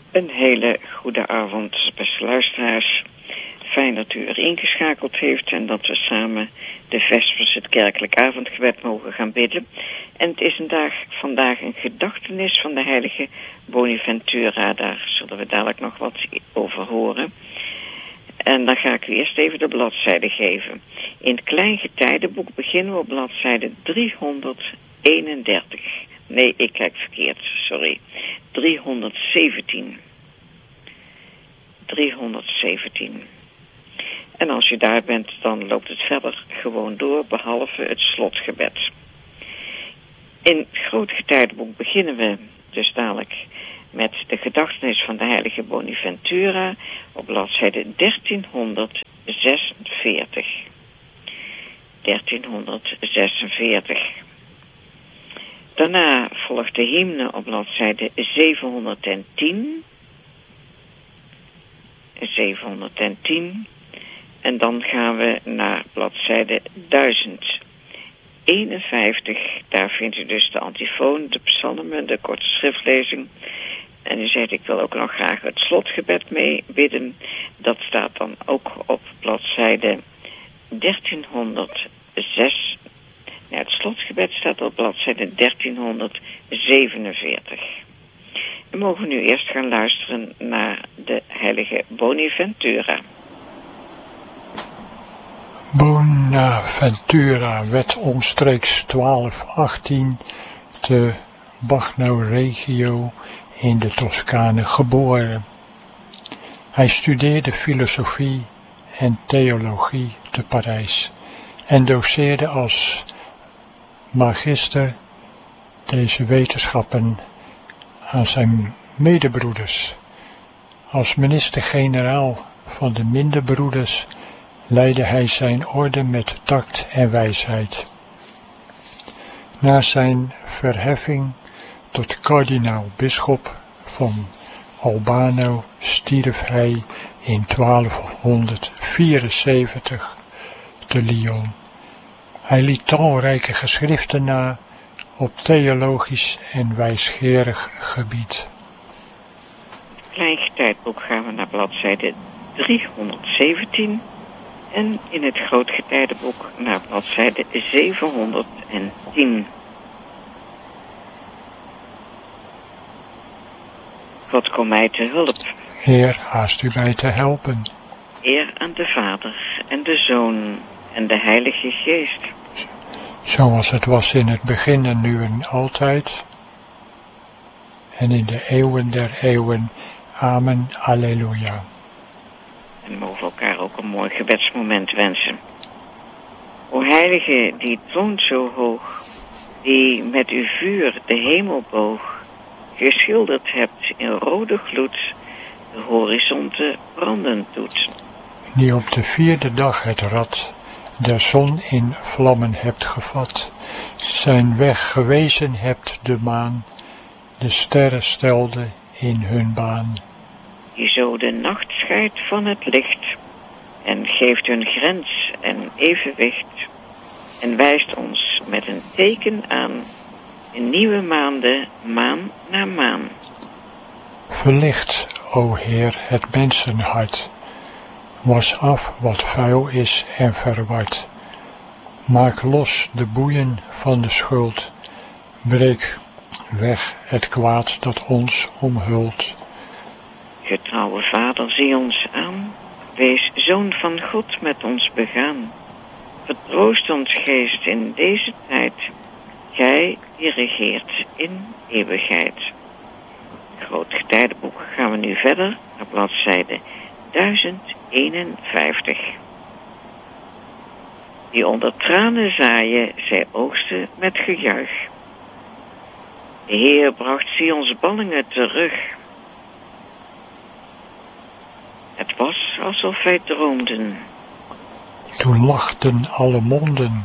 Een hele goede avond, beste luisteraars. Fijn dat u er ingeschakeld heeft en dat we samen de Vespers, het kerkelijk avondgebed, mogen gaan bidden. En het is vandaag een gedachtenis van de heilige Bonaventura. Daar zullen we dadelijk nog wat over horen. En dan ga ik u eerst even de bladzijde geven. In het Kleingetijdenboek beginnen we op bladzijde 331. Nee, ik kijk verkeerd, sorry. 317. 317. En als je daar bent, dan loopt het verder gewoon door, behalve het slotgebed. In het Grootgetijdenboek beginnen we dus dadelijk met de gedachtenis van de heilige Bonaventura op bladzijde 1346. 1346. Daarna volgt de hymne op bladzijde 710. 710. En dan gaan we naar bladzijde 1051. Daar vindt u dus de antifoon, de psalmen, de korte schriftlezing. En u zegt, ik wil ook nog graag het slotgebed mee bidden. Dat staat dan ook op bladzijde 1306. Ja, het slotgebed staat op bladzijde 1347. We mogen nu eerst gaan luisteren naar de heilige Bonaventura. Bonaventura werd omstreeks 1218 te Bagno Reggio in de Toscane geboren. Hij studeerde filosofie en theologie te Parijs en doceerde als magister deze wetenschappen aan zijn medebroeders. Als minister-generaal van de minderbroeders leidde hij zijn orde met tact en wijsheid. Na zijn verheffing tot kardinaal-bisschop van Albano stierf hij in 1274 te Lyon. Hij liet talrijke geschriften na op theologisch en wijsgerig gebied. Kleingetijdenboek gaan we naar bladzijde 317 en in het Grootgetijdenboek naar bladzijde 710. God, kom mij te hulp. Heer, haast u mij te helpen. Eer aan de Vader en de Zoon en de Heilige Geest. Zoals het was in het begin en nu en altijd. En in de eeuwen der eeuwen. Amen. Alleluia. En mogen we elkaar ook een mooi gebedsmoment wensen. O Heilige, die troont zo hoog, die met uw vuur de hemel boog, geschilderd hebt in rode gloed, de horizonten brandend doet. Die op de 4e dag het rad der zon in vlammen hebt gevat, zijn weg gewezen hebt de maan, de sterren stelde in hun baan. Die zo de nacht scheidt van het licht, en geeft hun grens en evenwicht, en wijst ons met een teken aan, in nieuwe maanden, maan na maan. Verlicht, o Heer, het mensenhart, was af wat vuil is en verward. Maak los de boeien van de schuld, breek weg het kwaad dat ons omhult. Getrouwe Vader, zie ons aan, wees Zoon van God met ons begaan. Vertroost ons geest in deze tijd, gij die regeert in eeuwigheid. Grootgetijdenboek gaan we nu verder naar bladzijde 1051. Die onder tranen zaaien, zij oogsten met gejuich. De Heer bracht Sions ballingen terug. Het was alsof wij droomden. Toen lachten alle monden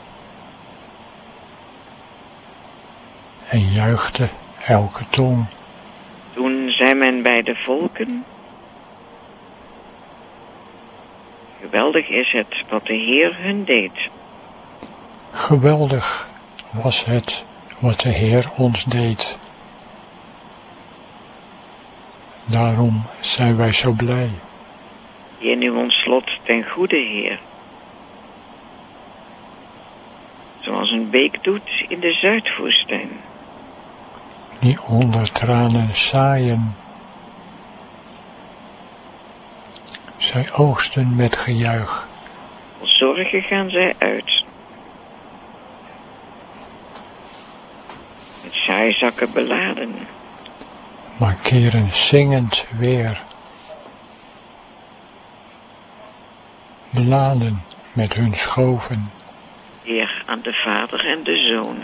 en juichte elke tong. Toen zei men bij de volken: geweldig is het wat de Heer hun deed. Geweldig was het wat de Heer ons deed. Daarom zijn wij zo blij. Keer nu ons lot ten goede, Heer. Zoals een beek doet in de Zuidwoestijn. Die onder tranen zaaien. Zij oogsten met gejuich. Vol zorgen gaan zij uit. Met zaaizakken beladen. Maar keren zingend weer. Beladen met hun schoven. Heer aan de Vader en de Zoon.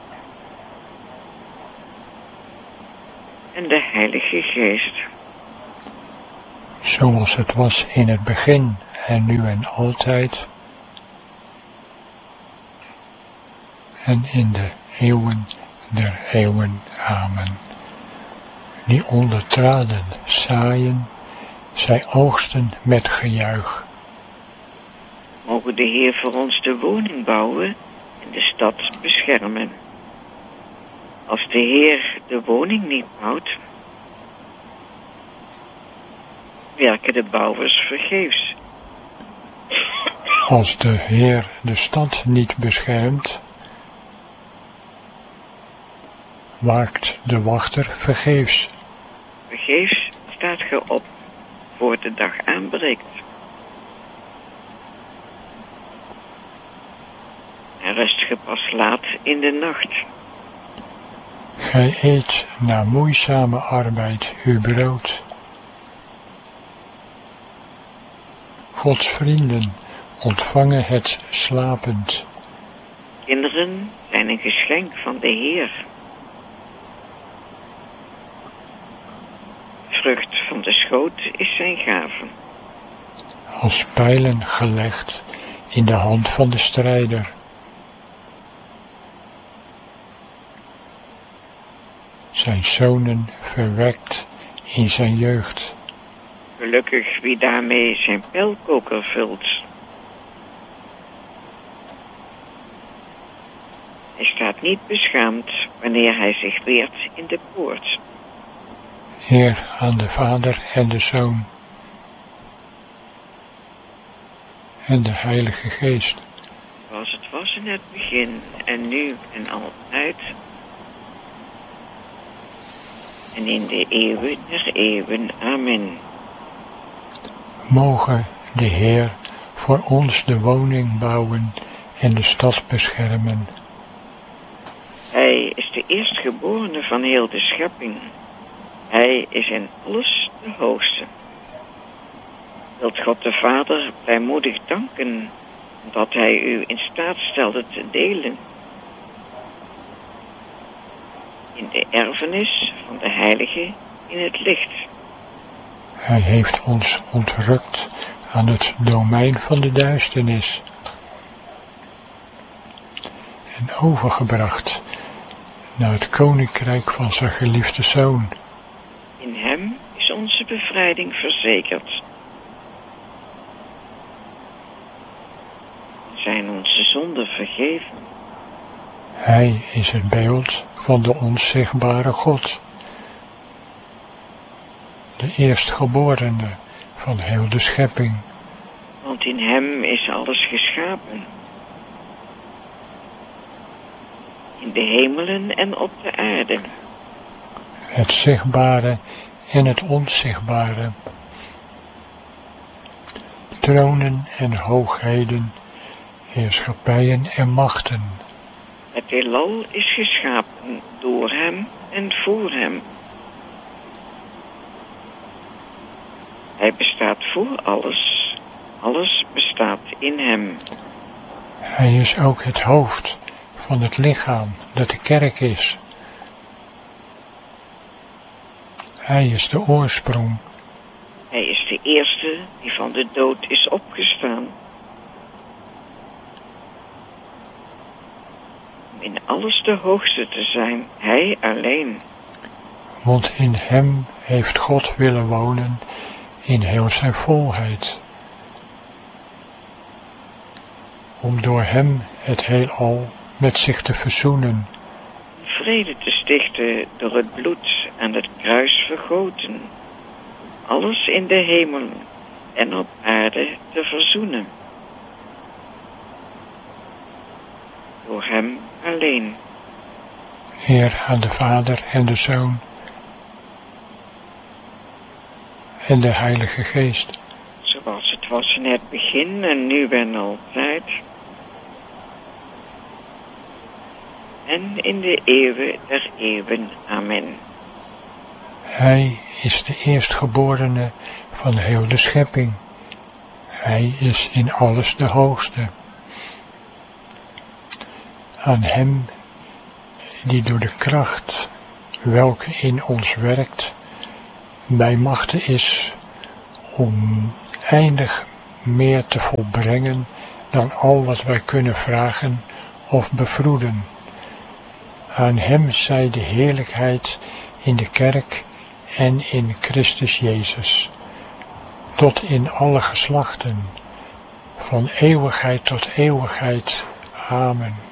En de Heilige Geest. Zoals het was in het begin en nu en altijd. En in de eeuwen der eeuwen. Amen. Die onder tranen zaaien, zij oogsten met gejuich. Mogen de Heer voor ons de woning bouwen en de stad beschermen. Als de Heer de woning niet bouwt, werken de bouwers vergeefs. Als de Heer de stad niet beschermt, waakt de wachter vergeefs. Vergeefs staat ge op voor de dag aanbreekt. En rust ge pas laat in de nacht. Gij eet na moeizame arbeid uw brood. Gods vrienden ontvangen het slapend. Kinderen zijn een geschenk van de Heer. Vrucht van de schoot is zijn gave. Als pijlen gelegd in de hand van de strijder. Zijn zonen verwekt in zijn jeugd. Gelukkig wie daarmee zijn pijlkoker vult. Hij staat niet beschaamd wanneer hij zich weert in de poort. Eer aan de Vader en de Zoon en de Heilige Geest. Zoals het was in het begin en nu en altijd. En in de eeuwen der eeuwen. Amen. Mogen de Heer voor ons de woning bouwen en de stad beschermen. Hij is de eerstgeborene van heel de schepping. Hij is in alles de hoogste. Wilt God de Vader blijmoedig danken, omdat hij u in staat stelde te delen in de erfenis van de Heilige in het licht. Hij heeft ons ontrukt aan het domein van de duisternis en overgebracht naar het koninkrijk van zijn geliefde Zoon. In hem is onze bevrijding verzekerd. Zijn onze zonden vergeven. Hij is het beeld van de onzichtbare God, de eerstgeborene van heel de schepping. Want in hem is alles geschapen. In de hemelen en op de aarde. Het zichtbare en het onzichtbare. Tronen en hoogheden, heerschappijen en machten. Het heelal is geschapen door hem en voor hem. Hij bestaat voor alles. Alles bestaat in hem. Hij is ook het hoofd van het lichaam dat de kerk is. Hij is de oorsprong. Hij is de eerste die van de dood is opgestaan. Om in alles de hoogste te zijn, hij alleen. Want in hem heeft God willen wonen in heel zijn volheid. Om door hem het heelal met zich te verzoenen. Vrede te stichten door het bloed aan het kruis vergoten. alles in de hemel en op aarde te verzoenen. Door hem alleen. Eer aan de Vader en de Zoon en de Heilige Geest. Zoals het was in het begin en nu en altijd. En in de eeuwen der eeuwen. Amen. Hij is de eerstgeborene van heel de schepping. Hij is in alles de hoogste. Aan hem die door de kracht welke in ons werkt, bij machte is om eindig meer te volbrengen dan al wat wij kunnen vragen of bevroeden. Aan hem zij de heerlijkheid in de kerk en in Christus Jezus, tot in alle geslachten, van eeuwigheid tot eeuwigheid. Amen.